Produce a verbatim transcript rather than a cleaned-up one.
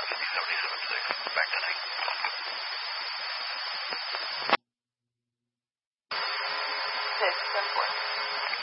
fifty seventy-seven six, back to nine. six, ten four.